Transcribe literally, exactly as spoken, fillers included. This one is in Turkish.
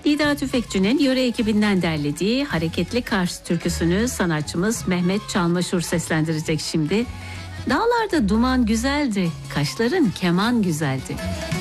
Nida Tüfekçi'nin yöre ekibinden derlediği hareketli Kars türküsünü sanatçımız Mehmet Çalmaşur seslendirecek şimdi. Dağlarda duman güzeldi, kaşların keman güzeldi.